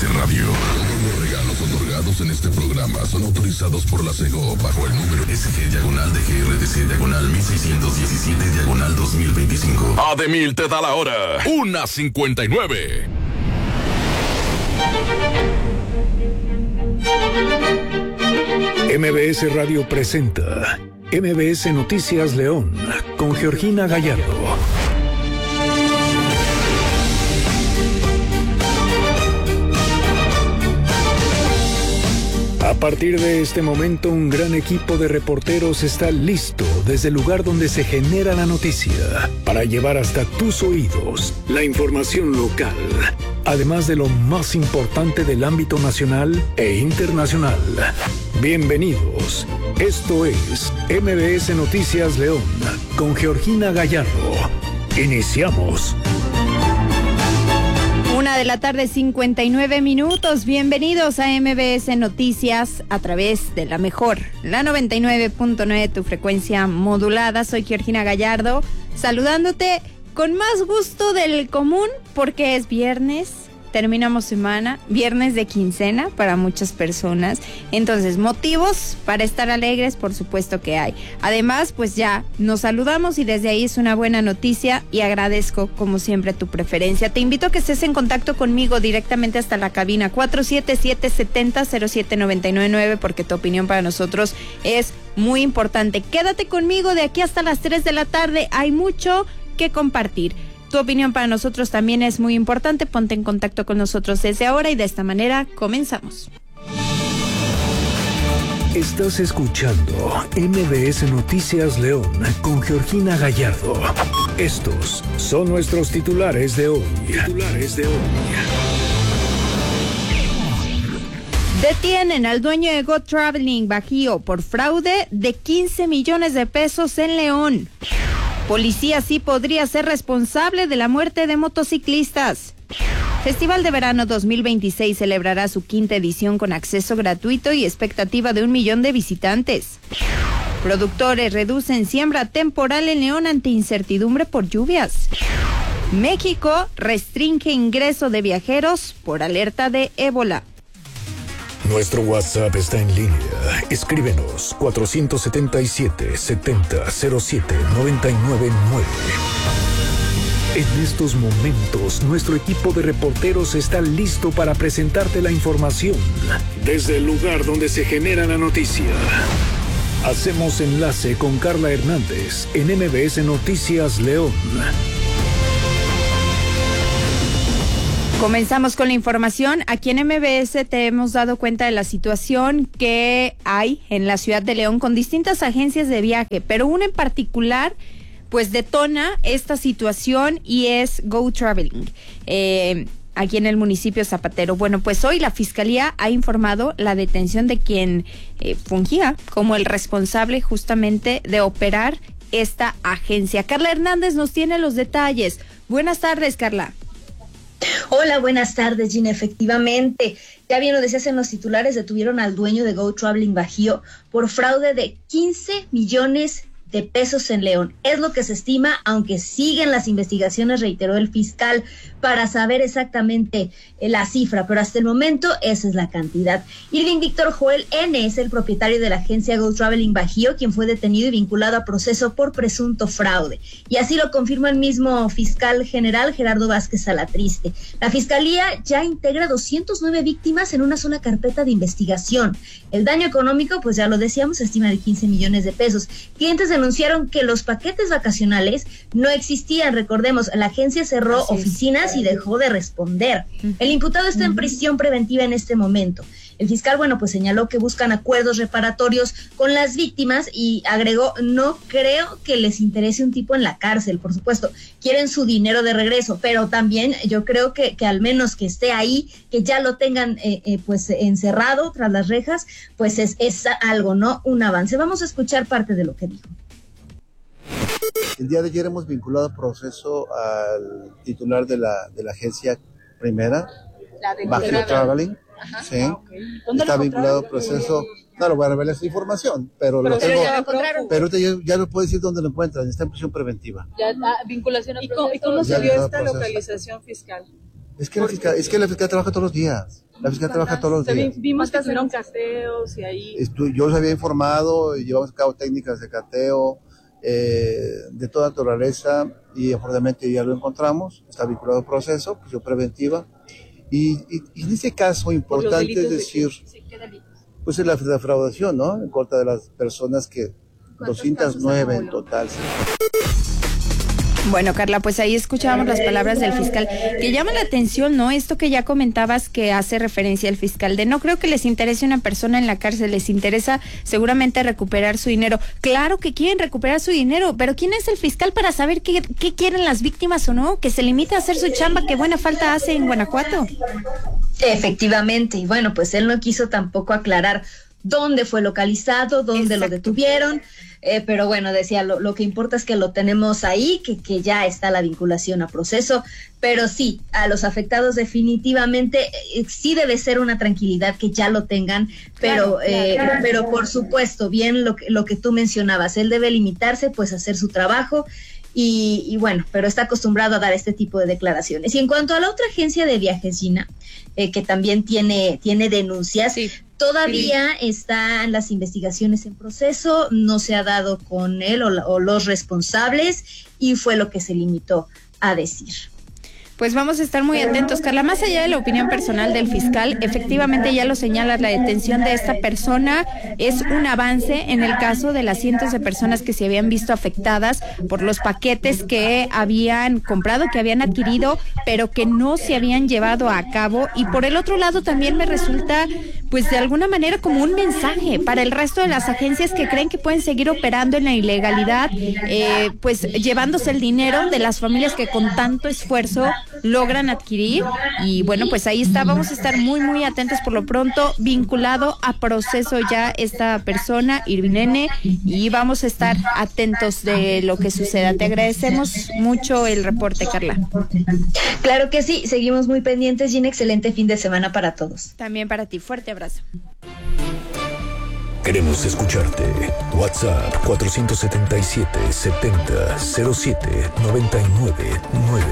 MBS Radio. Todos los regalos otorgados en este programa son autorizados por la SEGO bajo el número SG-DG-16-1617-2025. Ademil te da la hora. 1:59. MBS Radio presenta MBS Noticias León con Georgina Gallardo. A partir de este momento, un gran equipo de reporteros está listo desde el lugar donde se genera la noticia para llevar hasta tus oídos la información local, además de lo más importante del ámbito nacional e internacional. Bienvenidos. Esto es MBS Noticias León con Georgina Gallardo. Iniciamos. 1:59 p.m. Bienvenidos a MBS Noticias a través de la mejor, la 99.9, tu frecuencia modulada. Soy Georgina Gallardo, saludándote con más gusto del común porque es viernes. Terminamos semana, viernes de quincena para muchas personas. Entonces, motivos para estar alegres, por supuesto que hay. Además, pues ya nos saludamos y desde ahí es una buena noticia y agradezco, como siempre, tu preferencia. Te invito a que estés en contacto conmigo directamente hasta la cabina 477-70-0799 porque tu opinión para nosotros es muy importante. Quédate conmigo de aquí hasta las 3 de la tarde. Hay mucho que compartir. Tu opinión para nosotros también es muy importante. Ponte en contacto con nosotros desde ahora y de esta manera comenzamos. Estás escuchando MBS Noticias León con Georgina Gallardo. Estos son nuestros titulares de hoy. Detienen al dueño de Go Traveling Bajío por fraude de 15 millones de pesos en León. Policía sí podría ser responsable de la muerte de motociclistas. Festival de Verano 2026 celebrará su 5ª edición con acceso gratuito y expectativa de 1 millón de visitantes. Productores reducen siembra temporal en León ante incertidumbre por lluvias. México restringe ingreso de viajeros por alerta de ébola. Nuestro WhatsApp está en línea. Escríbenos 477-70-07-999. En estos momentos, nuestro equipo de reporteros está listo para presentarte la información desde el lugar donde se genera la noticia. Hacemos enlace con Carla Hernández en MBS Noticias León. Comenzamos con la información. Aquí en MBS te hemos dado cuenta de la situación que hay en la ciudad de León con distintas agencias de viaje, pero una en particular pues detona esta situación y es Go Traveling, aquí en el municipio Zapatero. Bueno, pues hoy la Fiscalía ha informado la detención de quien fungía como el responsable justamente de operar esta agencia. Carla Hernández nos tiene los detalles. Buenas tardes, Carla. Hola, buenas tardes, Gina. Efectivamente, ya bien lo decías en los titulares, detuvieron al dueño de Go Traveling Bajío por fraude de 15 millones de pesos en León. Es lo que se estima, aunque siguen las investigaciones, reiteró el fiscal, para saber exactamente la cifra, pero hasta el momento esa es la cantidad. Irving Víctor Joel N. es el propietario de la agencia Go Traveling Bajío, quien fue detenido y vinculado a proceso por presunto fraude. Y así lo confirma el mismo fiscal general Gerardo Vázquez Salatriste. La fiscalía ya integra 209 víctimas en una sola carpeta de investigación. El daño económico, pues ya lo decíamos, se estima de 15 millones de pesos. Clientes denunciaron que los paquetes vacacionales no existían. Recordemos, la agencia cerró oficinas y dejó de responder. El imputado está en prisión preventiva en este momento. El fiscal, pues señaló que buscan acuerdos reparatorios con las víctimas y agregó, no creo que les interese un tipo en la cárcel, por supuesto, quieren su dinero de regreso, pero también yo creo que al menos que esté ahí, que ya lo tengan pues encerrado tras las rejas, pues es algo, ¿no? Un avance. Vamos a escuchar parte de lo que dijo. El día de ayer hemos vinculado a proceso al titular de la agencia primera, Bajío Traveling. Ajá. Sí, está vinculado al proceso. No lo voy a revelar esa información, pero lo tengo. Pero ya no puedo decir dónde lo encuentran, está en prisión preventiva. Ya, vinculación a proceso. ¿Y cómo se dio esta localización fiscal? Es que la fiscalía trabaja todos los días. La fiscalía trabaja todos los días. Vimos que tuvieron cateos y ahí... Yo los había informado, llevamos a cabo técnicas de cateo de toda naturaleza y afortunadamente ya lo encontramos, está vinculado al proceso, prisión preventiva. Y en este caso importante es decir, pues es la defraudación, ¿no? En contra de las personas que 209 en total. Bueno, Carla, pues ahí escuchábamos las palabras del fiscal, que llama la atención, ¿no? Esto que ya comentabas que hace referencia al fiscal, de no creo que les interese una persona en la cárcel, les interesa seguramente recuperar su dinero. Claro que quieren recuperar su dinero, pero ¿quién es el fiscal para saber qué quieren las víctimas o no? Que se limita a hacer su chamba, que buena falta hace en Guanajuato. Efectivamente, y bueno, pues él no quiso tampoco aclarar dónde fue localizado, dónde lo detuvieron, pero bueno, decía, lo que importa es que lo tenemos ahí, que ya está la vinculación a proceso, pero sí, a los afectados definitivamente sí debe ser una tranquilidad que ya lo tengan, pero claro. Pero por supuesto, bien lo que tú mencionabas, él debe limitarse pues a hacer su trabajo. Y bueno, pero está acostumbrado a dar este tipo de declaraciones. Y en cuanto a la otra agencia de viajes, Gina, que también tiene denuncias, sí, todavía están las investigaciones en proceso, no se ha dado con él o los responsables, y fue lo que se limitó a decir. Pues vamos a estar muy atentos, Carla. Más allá de la opinión personal del fiscal, efectivamente ya lo señala, la detención de esta persona es un avance en el caso de las cientos de personas que se habían visto afectadas por los paquetes que habían comprado, que habían adquirido, pero que no se habían llevado a cabo. Y por el otro lado también me resulta, pues de alguna manera como un mensaje para el resto de las agencias que creen que pueden seguir operando en la ilegalidad, pues llevándose el dinero de las familias que con tanto esfuerzo logran adquirir. Y bueno, pues ahí está, vamos a estar muy muy atentos. Por lo pronto vinculado a proceso ya esta persona, Irvinene, y vamos a estar atentos de lo que suceda. Te agradecemos mucho el reporte, Carla. Claro que sí, seguimos muy pendientes y un excelente fin de semana para todos. También para ti, fuerte abrazo. Queremos escucharte. WhatsApp 477-70-07-99-9.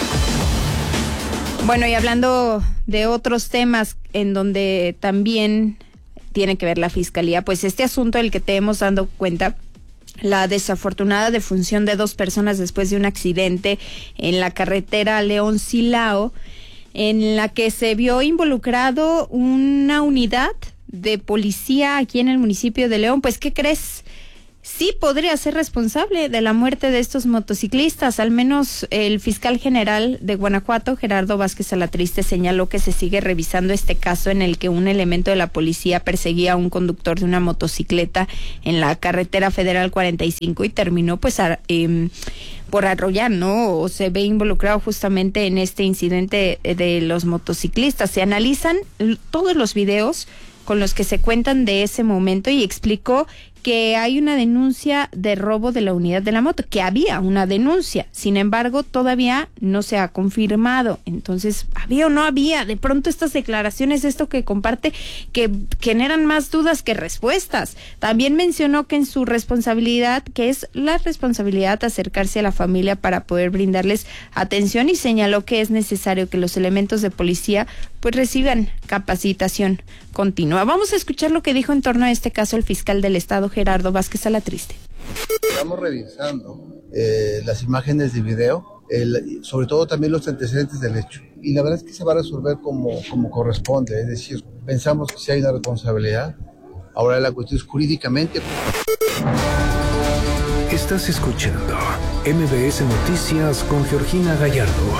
Bueno, y hablando de otros temas en donde también tiene que ver la fiscalía, pues este asunto del que te hemos dado cuenta, la desafortunada defunción de 2 personas después de un accidente en la carretera León-Silao, en la que se vio involucrado una unidad de policía aquí en el municipio de León. Pues, ¿qué crees? Sí podría ser responsable de la muerte de estos motociclistas. Al menos el fiscal general de Guanajuato, Gerardo Vázquez Alatriste, señaló que se sigue revisando este caso en el que un elemento de la policía perseguía a un conductor de una motocicleta en la carretera federal 45 y terminó pues por arrollar, ¿no? O se ve involucrado justamente en este incidente de los motociclistas. Se analizan todos los videos con los que se cuentan de ese momento y explicó que hay una denuncia de robo de la unidad de la moto, que había una denuncia, sin embargo todavía no se ha confirmado. Entonces, ¿había o no había? De pronto estas declaraciones, esto que comparte, que generan más dudas que respuestas. También mencionó que en su responsabilidad, que es la responsabilidad de acercarse a la familia para poder brindarles atención, y señaló que es necesario que los elementos de policía pues reciban capacitación continua. Vamos a escuchar lo que dijo en torno a este caso el fiscal del estado, Gerardo Vázquez Alatriste. Estamos revisando las imágenes de video, sobre todo también los antecedentes del hecho. Y la verdad es que se va a resolver como corresponde, es decir, pensamos que sí hay una responsabilidad. Ahora la cuestión es jurídicamente. Estás escuchando MBS Noticias con Georgina Gallardo.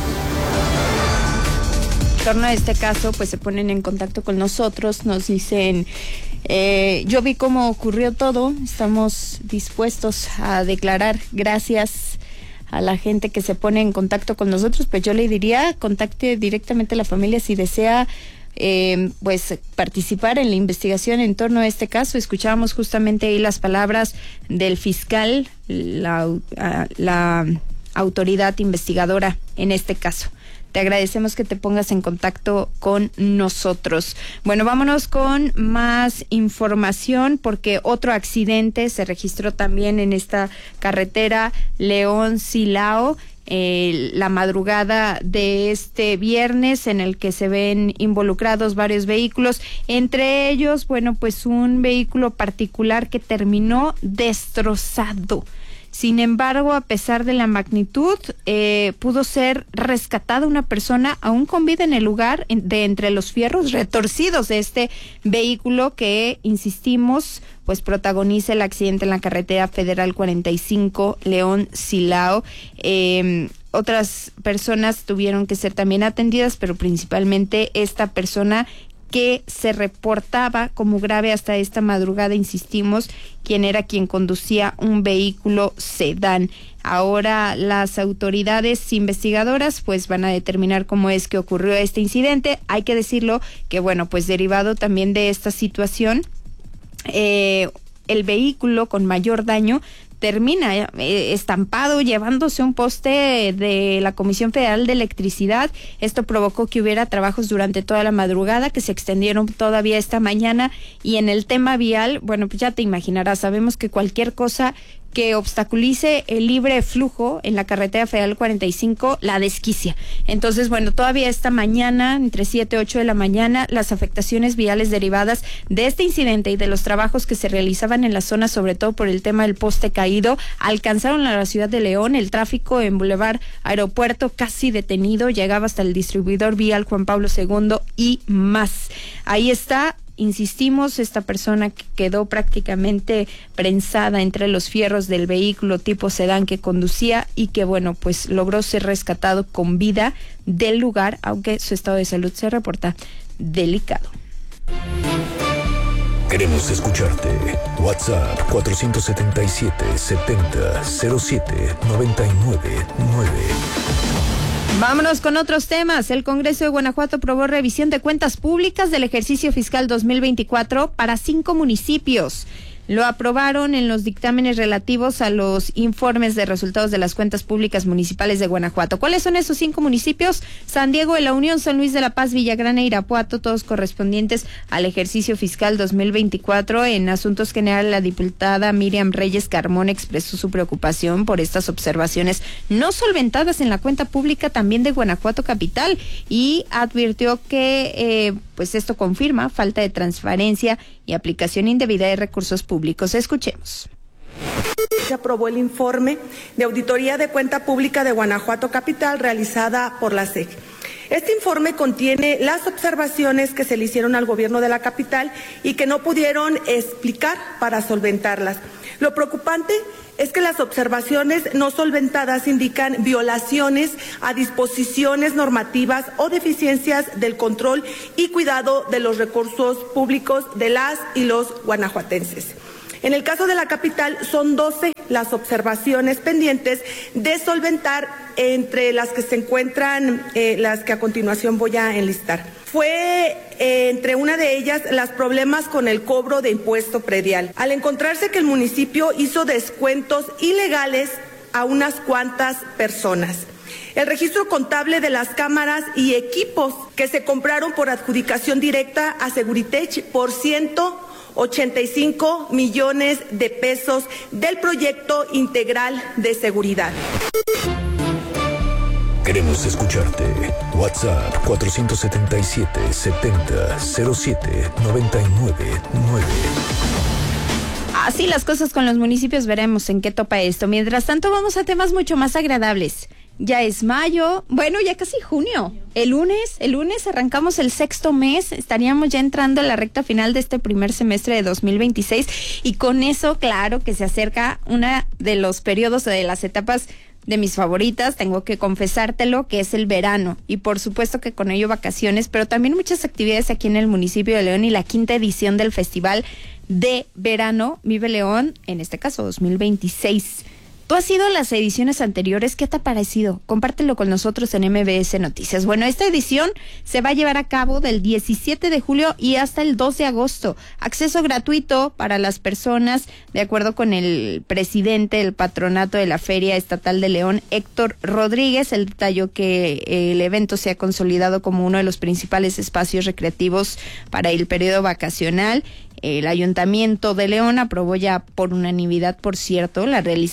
En torno a este caso, pues se ponen en contacto con nosotros, nos dicen, yo vi cómo ocurrió todo, estamos dispuestos a declarar. Gracias a la gente que se pone en contacto con nosotros, pues yo le diría, contacte directamente a la familia si desea pues participar en la investigación en torno a este caso. Escuchábamos justamente ahí las palabras del fiscal, la autoridad investigadora en este caso. Te agradecemos que te pongas en contacto con nosotros. Bueno, vámonos con más información, porque otro accidente se registró también en esta carretera León-Silao, la madrugada de este viernes, en el que se ven involucrados varios vehículos, entre ellos, bueno, pues un vehículo particular que terminó destrozado. Sin embargo, a pesar de la magnitud, pudo ser rescatada una persona aún con vida en el lugar, de entre los fierros retorcidos de este vehículo que, insistimos, pues protagoniza el accidente en la carretera federal 45 León-Silao. Otras personas tuvieron que ser también atendidas, pero principalmente esta persona que se reportaba como grave hasta esta madrugada, insistimos, quien conducía un vehículo sedán. Ahora las autoridades investigadoras pues van a determinar cómo es que ocurrió este incidente. Hay que decirlo que, bueno, pues derivado también de esta situación, el vehículo con mayor daño termina estampado, llevándose un poste de la Comisión Federal de Electricidad. Esto provocó que hubiera trabajos durante toda la madrugada, que se extendieron todavía esta mañana. Y en el tema vial, bueno, pues ya te imaginarás, sabemos que cualquier cosa que obstaculice el libre flujo en la carretera federal 45 la desquicia. Entonces, bueno, todavía esta mañana, entre 7 y 8 de la mañana, las afectaciones viales derivadas de este incidente y de los trabajos que se realizaban en la zona, sobre todo por el tema del poste caído, alcanzaron a la ciudad de León. El tráfico en Boulevard Aeropuerto casi detenido, llegaba hasta el distribuidor vial Juan Pablo II y más. Ahí está. Insistimos, esta persona que quedó prácticamente prensada entre los fierros del vehículo tipo sedán que conducía y que, bueno, pues logró ser rescatado con vida del lugar, aunque su estado de salud se reporta delicado. Queremos escucharte. WhatsApp 477-70-07-99-9. Vámonos con otros temas. El Congreso de Guanajuato aprobó revisión de cuentas públicas del ejercicio fiscal 2024 para 5 municipios. Lo aprobaron en los dictámenes relativos a los informes de resultados de las cuentas públicas municipales de Guanajuato. ¿Cuáles son esos 5 municipios? San Diego de la Unión, San Luis de la Paz, Villagrán e Irapuato, todos correspondientes al ejercicio fiscal 2024. En asuntos generales, la diputada Miriam Reyes Carmón expresó su preocupación por estas observaciones no solventadas en la cuenta pública también de Guanajuato capital, y advirtió que pues esto confirma falta de transparencia y aplicación indebida de recursos públicos. Escuchemos. Se aprobó el informe de auditoría de cuenta pública de Guanajuato capital realizada por la SEC. Este informe contiene las observaciones que se le hicieron al gobierno de la capital y que no pudieron explicar para solventarlas. Lo preocupante es que las observaciones no solventadas indican violaciones a disposiciones normativas o deficiencias del control y cuidado de los recursos públicos de las y los guanajuatenses. En el caso de la capital son 12 las observaciones pendientes de solventar, entre las que se encuentran las que a continuación voy a enlistar. Fue entre una de ellas los problemas con el cobro de impuesto predial. Al encontrarse que el municipio hizo descuentos ilegales a unas cuantas personas. El registro contable de las cámaras y equipos que se compraron por adjudicación directa a Seguritech por 185 millones de pesos del proyecto integral de seguridad. Queremos escucharte. WhatsApp 477-70-07-99-9. Así las cosas con los municipios, veremos en qué topa esto. Mientras tanto, vamos a temas mucho más agradables. Ya es mayo, bueno, ya casi junio. El lunes arrancamos el 6º mes, estaríamos ya entrando a la recta final de este primer semestre de 2026, y con eso, claro, que se acerca una de los periodos, de las etapas de mis favoritas, tengo que confesártelo, que es el verano, y por supuesto que con ello vacaciones, pero también muchas actividades aquí en el municipio de León y la 5ª edición del Festival de Verano Vive León, en este caso 2026. ¿Tú has ido a las ediciones anteriores? ¿Qué te ha parecido? Compártelo con nosotros en MBS Noticias. Bueno, esta edición se va a llevar a cabo del 17 de julio y hasta el 2 de agosto. Acceso gratuito para las personas, de acuerdo con el presidente del patronato de la Feria Estatal de León, Héctor Rodríguez. Él detalló que el evento se ha consolidado como uno de los principales espacios recreativos para el periodo vacacional. El Ayuntamiento de León aprobó ya por unanimidad, por cierto, la realización de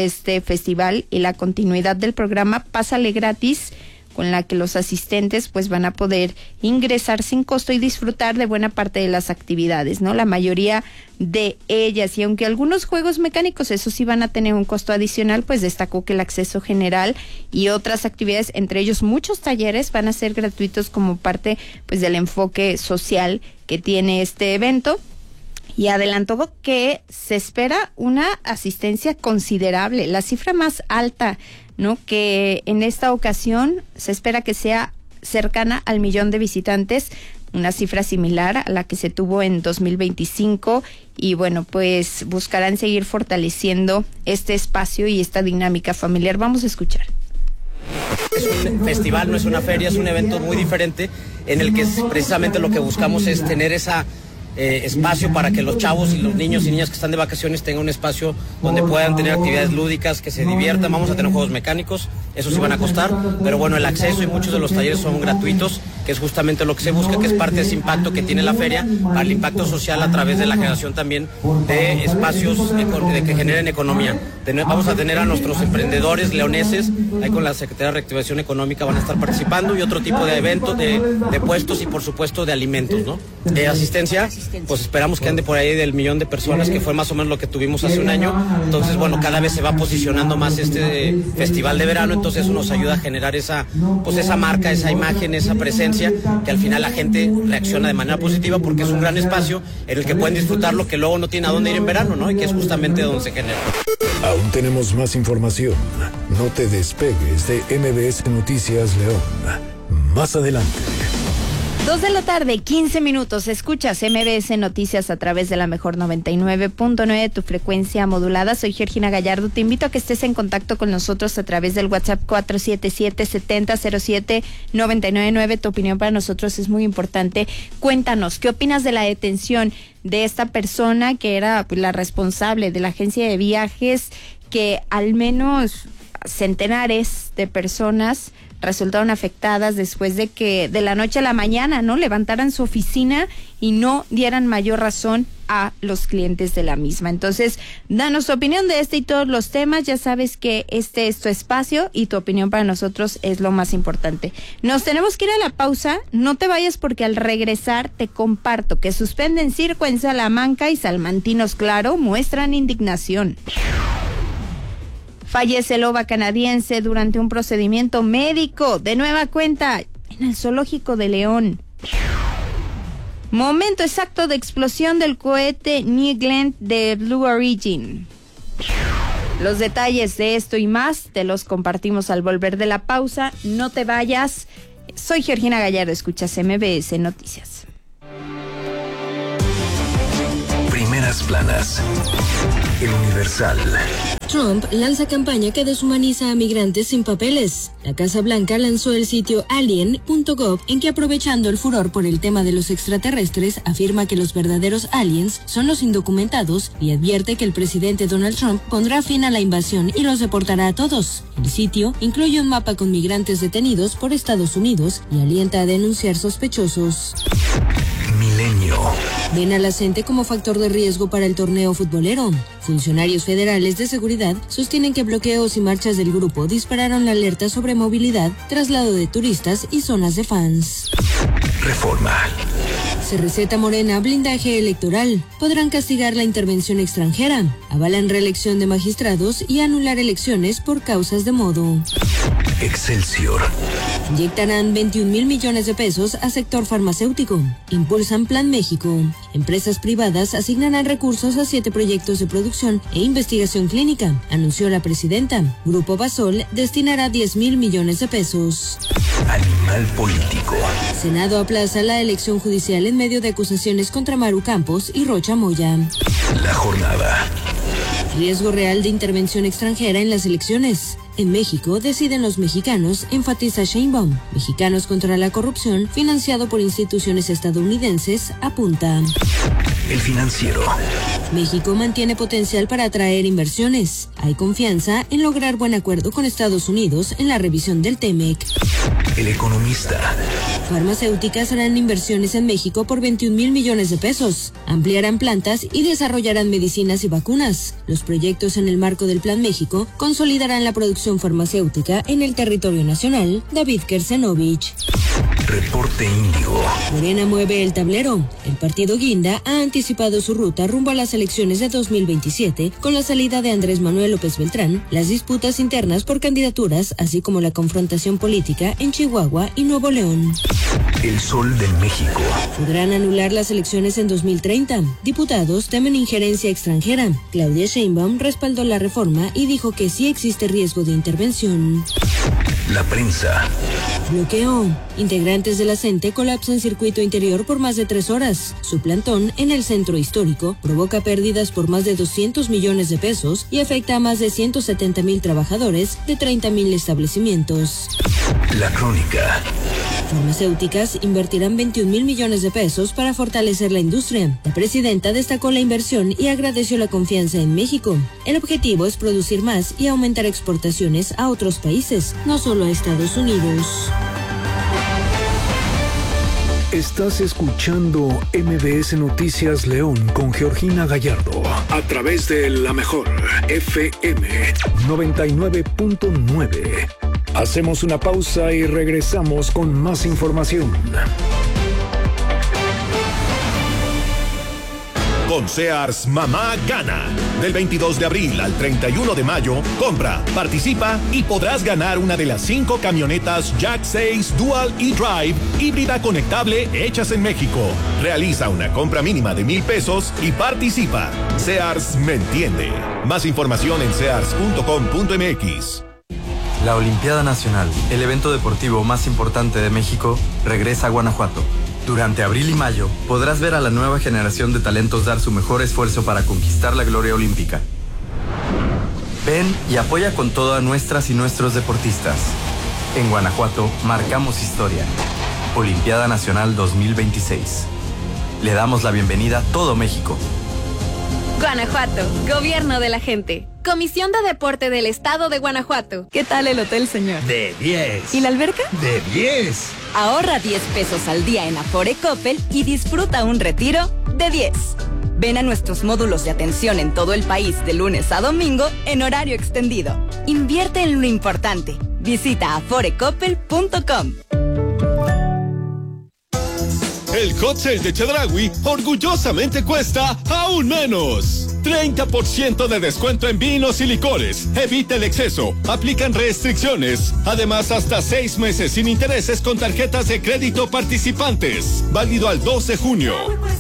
de este festival y la continuidad del programa Pásale Gratis, con la que los asistentes pues van a poder ingresar sin costo y disfrutar de buena parte de las actividades, ¿no? La mayoría de ellas, y aunque algunos juegos mecánicos, eso sí van a tener un costo adicional, pues destacó que el acceso general y otras actividades, entre ellos muchos talleres, van a ser gratuitos como parte pues del enfoque social que tiene este evento. Y adelantó que se espera una asistencia considerable, la cifra más alta, ¿no? Que en esta ocasión se espera que sea cercana al 1,000,000 de visitantes, una cifra similar a la que se tuvo en 2025, y bueno, pues buscarán seguir fortaleciendo este espacio y esta dinámica familiar. Vamos a escuchar. Es un festival, no es una feria, es un evento muy diferente en el que precisamente lo que buscamos es tener esa espacio para que los chavos y los niños y niñas que están de vacaciones tengan un espacio donde puedan tener actividades lúdicas, que se diviertan. Vamos a tener juegos mecánicos, eso sí van a costar, pero bueno, el acceso y muchos de los talleres son gratuitos, que es justamente lo que se busca, que es parte de ese impacto que tiene la feria, para el impacto social a través de la generación también de espacios que generen economía. Vamos a tener a nuestros emprendedores leoneses, ahí con la Secretaría de Reactivación Económica van a estar participando, y otro tipo de eventos, de puestos y por supuesto de alimentos, ¿no? De asistencia, pues esperamos que ande por ahí del 1,000,000 de personas, que fue más o menos lo que tuvimos hace un año. Entonces, bueno, cada vez se va posicionando más este festival de verano, entonces eso nos ayuda a generar esa marca, esa imagen, esa presencia, que al final la gente reacciona de manera positiva, porque es un gran espacio en el que pueden disfrutar lo que luego no tiene a dónde ir en verano, ¿no? Y que es justamente donde se genera. Aún tenemos más información. No te despegues de MBS Noticias León. Más adelante. 2:15 p.m. Escuchas MBS Noticias a través de la mejor 99.9, tu frecuencia modulada. Soy Georgina Gallardo. Te invito a que estés en contacto con nosotros a través del WhatsApp 477-7007-999. Tu opinión para nosotros es muy importante. Cuéntanos, ¿qué opinas de la detención de esta persona que era la responsable de la agencia de viajes, que al menos centenares de personas resultaron afectadas después de que de la noche a la mañana, ¿no?, levantaran su oficina y no dieran mayor razón a los clientes de la misma? Entonces, danos tu opinión de este y todos los temas. Ya sabes que este es tu espacio y tu opinión para nosotros es lo más importante. Nos tenemos que ir a la pausa. No te vayas, porque al regresar te comparto que suspenden circo en Salamanca y salmantinos, claro, muestran indignación. Fallece loba canadiense durante un procedimiento médico, de nueva cuenta, en el zoológico de León. Momento exacto de explosión del cohete New Glenn de Blue Origin. Los detalles de esto y más te los compartimos al volver de la pausa. No te vayas. Soy Georgina Gallardo, escuchas MBS Noticias. Primeras planas. El Universal. Trump lanza campaña que deshumaniza a migrantes sin papeles. La Casa Blanca lanzó el sitio alien.gov, en que, aprovechando el furor por el tema de los extraterrestres, afirma que los verdaderos aliens son los indocumentados y advierte que el presidente Donald Trump pondrá fin a la invasión y los deportará a todos. El sitio incluye un mapa con migrantes detenidos por Estados Unidos y alienta a denunciar sospechosos. Milenio. Ven a la gente como factor de riesgo para el torneo futbolero. Funcionarios federales de seguridad sostienen que bloqueos y marchas del grupo dispararon la alerta sobre movilidad, traslado de turistas y zonas de fans. Reforma. Se receta Morena blindaje electoral. Podrán castigar la intervención extranjera. Avalan reelección de magistrados y anular elecciones por causas de modo. Excelsior. Inyectarán 21,000 millones de pesos a sector farmacéutico. Impulsan Plan México. Empresas privadas asignarán recursos a 7 proyectos de producción e investigación clínica, anunció la presidenta. Grupo Basol destinará 10,000 millones de pesos. Animal político. Senado aplaza la elección judicial en medio de acusaciones contra Maru Campos y Rocha Moya. La jornada. Riesgo real de intervención extranjera en las elecciones. En México deciden los mexicanos, enfatiza Sheinbaum. Mexicanos contra la corrupción, financiado por instituciones estadounidenses, apunta. El Financiero. México mantiene potencial para atraer inversiones. Hay confianza en lograr buen acuerdo con Estados Unidos en la revisión del TEMEC. El Economista. Farmacéuticas harán inversiones en México por 21,000 millones de pesos. Ampliarán plantas y desarrollarán medicinas y vacunas. Los proyectos en el marco del Plan México consolidarán la producción farmacéutica en el territorio nacional. David Kersenovich. Reporte Índigo. Morena mueve el tablero. El partido Guinda ha anticipado su ruta rumbo a las elecciones de 2027 con la salida de Andrés Manuel López Beltrán, las disputas internas por candidaturas, así como la confrontación política en Chihuahua y Nuevo León. El Sol de México. Podrán anular las elecciones en 2030. Diputados temen injerencia extranjera. Claudia Sheinbaum respaldó la reforma y dijo que sí existe riesgo de intervención. La Prensa. Bloqueo. Integrantes de la CENTE colapsan circuito interior por más de 3 horas. Su plantón en el centro histórico provoca pérdidas por más de 200 millones de pesos y afecta a más de 170,000 trabajadores de 30,000 establecimientos. La Crónica. Farmacéuticas invertirán 21,000 millones de pesos para fortalecer la industria. La presidenta destacó la inversión y agradeció la confianza en México. El objetivo es producir más y aumentar exportaciones a otros países, no solo a Estados Unidos. Estás escuchando MBS Noticias León con Georgina Gallardo a través de La Mejor FM 99.9. Hacemos una pausa y regresamos con más información. Con Sears, mamá gana. Del 22 de abril al 31 de mayo, compra, participa y podrás ganar una de las 5 camionetas Jack 6 Dual e-Drive híbrida conectable hechas en México. Realiza una compra mínima de 1,000 pesos y participa. Sears me entiende. Más información en sears.com.mx. La Olimpiada Nacional, el evento deportivo más importante de México, regresa a Guanajuato. Durante abril y mayo podrás ver a la nueva generación de talentos dar su mejor esfuerzo para conquistar la gloria olímpica. Ven y apoya con todo a nuestras y nuestros deportistas. En Guanajuato marcamos historia. Olimpiada Nacional 2026. Le damos la bienvenida a todo México. Guanajuato, Gobierno de la Gente. Comisión de Deporte del Estado de Guanajuato. ¿Qué tal el hotel, señor? De 10. ¿Y la alberca? De 10. Ahorra 10 pesos al día en Afore Coppel y disfruta un retiro de 10. Ven a nuestros módulos de atención en todo el país de lunes a domingo en horario extendido. Invierte en lo importante. Visita aforecoppel.com. El hot sale de Chedraui orgullosamente cuesta aún menos. 30% de descuento en vinos y licores. Evita el exceso. Aplican restricciones. Además, hasta 6 meses sin intereses con tarjetas de crédito participantes. Válido al 2 de junio.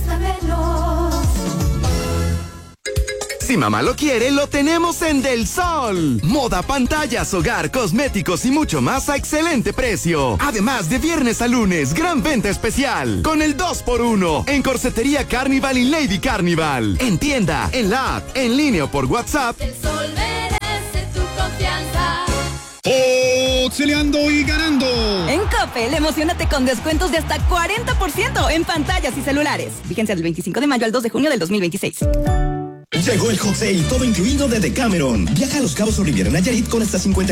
Si mamá lo quiere, lo tenemos en Del Sol. Moda, pantallas, hogar, cosméticos y mucho más a excelente precio. Además, de viernes a lunes, gran venta especial. Con el 2x1 en Corsetería Carnival y Lady Carnival. En tienda, en la app, en línea o por WhatsApp. Del Sol merece tu confianza. Auxiliando y ganando. En Coppel, emocionate con descuentos de hasta 40% en pantallas y celulares. Vigencia del 25 de mayo al 2 de junio del 2026. Llegó el hot sale todo incluido de Decameron. Viaja a Los Cabos o Riviera Nayarit con hasta 50